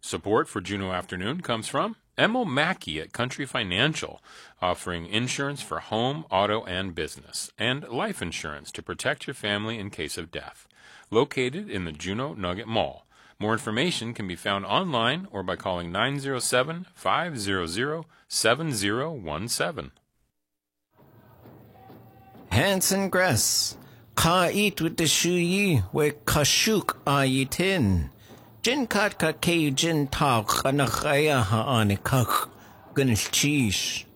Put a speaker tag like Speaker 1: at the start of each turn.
Speaker 1: Support for Juneau Afternoon comes from Emil Mackey at Country Financial, offering insurance for home, auto, and business, and life insurance to protect your family in case of death. Located in the Juneau Nugget Mall. More information can be found online or by calling 907-500-7017.
Speaker 2: Hanson Grass, ka eat with the shuyi, we kashuk ayitin. Jin kat ka kay jin tak anakaya haanikak, ganil cheese.